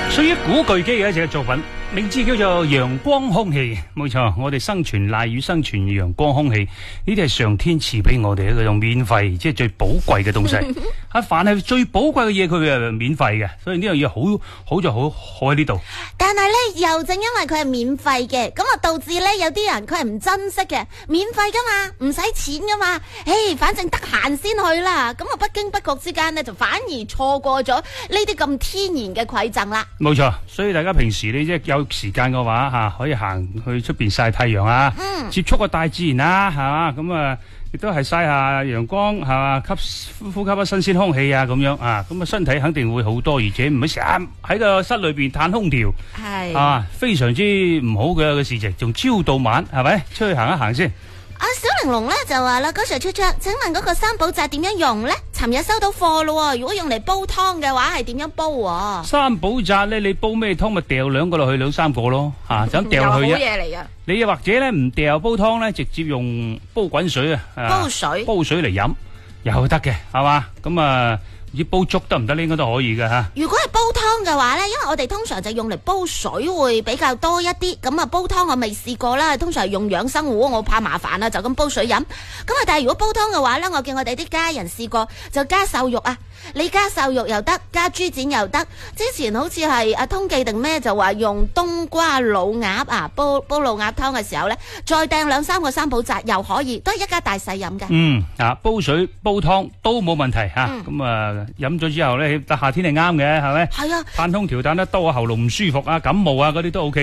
屬於古巨基嘅一隻作品，名字叫做《陽光空氣》。冇錯，我哋生存賴以生存陽光空氣，呢啲係上天賜俾我哋一種免費，即係最寶貴嘅東西。凡係最寶貴嘅嘢，佢係免費嘅，所以呢樣嘢好就好喺呢度。 但係咧，又正因為佢係免費嘅，咁啊導致咧有啲人佢係唔珍惜嘅。免費噶嘛，唔使錢噶嘛，反正得閒先去啦。咁啊不經不覺之間呢，就反而錯過咗呢啲咁天然嘅饋贈啦。 冇錯，所以大家平時你即係有時間嘅話吓，可以行去出邊曬太陽啊，接觸個大自然啊，係嘛，咁啊亦都係曬下陽光，係嘛，呼吸下新鮮空氣啊，咁樣啊，咁啊身體肯定會好多，而且唔會成日喺個室裏邊嘆空調，係啊，非常之唔好嘅事情，從朝到晚係咪？出去行一行先。 阿小玲瓏咧就話啦，嗰時出，請問嗰個三寶扎點樣用咧？尋日收到貨咯，如果用嚟煲湯嘅話，係點樣煲？三寶扎咧，你煲咩湯咪掉兩個落去，兩三個咯，吓就咁掉落去。好嘢嚟噶！你又或者咧唔掉煲湯咧，直接用煲滾水啊，煲水嚟飲又得嘅，係嘛？咁啊。要煲粥得唔得咧？應該都可以嘅吓。如果係煲湯嘅話咧，因為我哋通常就用嚟煲水會比較多一啲，咁啊煲湯我未試過啦，通常係用養生壺，我怕麻煩啦，就咁煲水飲。咁啊，但係如果煲湯嘅話咧，我見我哋啲家人試過就加瘦肉啊，你加瘦肉又得，加豬展又得。之前好似係阿通記定咩就話用冬瓜老鴨啊煲老鴨湯嘅時候咧，再掟兩三個三寶扎又可以，都係一家大細飲嘅。煲水煲湯都冇問題吓，咁啊。飲咗之後咧，夏天係啱嘅，係咪？係啊，嘆空調嘆得多，喉嚨唔舒服啊，感冒啊嗰啲都 OK。